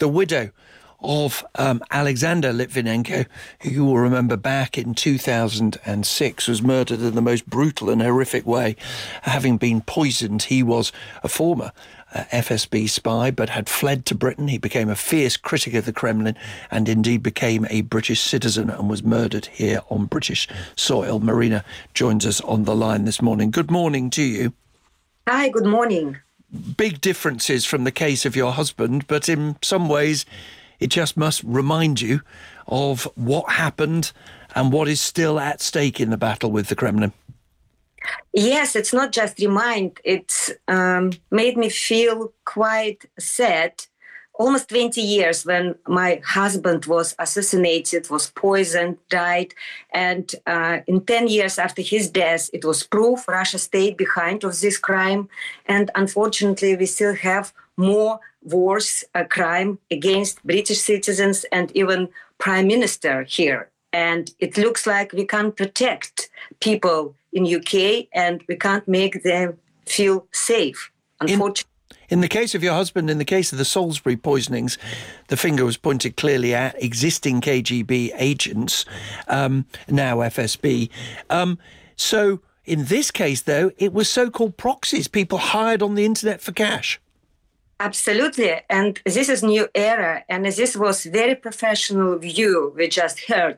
the widow of Alexander Litvinenko, who you will remember back in 2006 was murdered in the most brutal and horrific way, having been poisoned. He was a former FSB spy, but had fled to Britain. He became a fierce critic of the Kremlin and indeed became a British citizen and was murdered here on British soil. Marina joins us on the line this morning. Good morning to you. Hi, good morning. Big differences from the case of your husband, but in some ways it just must remind you of what happened and what is still at stake in the battle with the Kremlin. Yes, it's not just remind. It's made me feel quite sad. Almost 20 years when my husband was assassinated, was poisoned, died. And in 10 years after his death, it was proof Russia stayed behind of this crime. And unfortunately, we still have more wars, crime against British citizens and even Prime Minister here. And it looks like we can't protect people in UK and we can't make them feel safe, unfortunately. In the case of your husband, in the case of the Salisbury poisonings, the finger was pointed clearly at existing KGB agents, now FSB. So in this case, though, it was so-called proxies, people hired on the internet for cash. Absolutely. And this is new era. And this was very professional view we just heard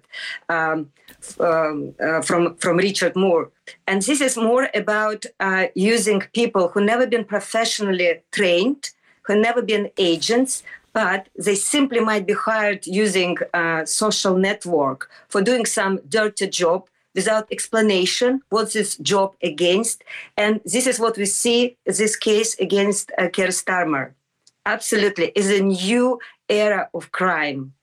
from Richard Moore. And this is more about using people who never been professionally trained, who never been agents, but they simply might be hired using social network for doing some dirty job without explanation. What's this job against? And this is what we see in this case against Keir Starmer. Absolutely, is a new era of crime.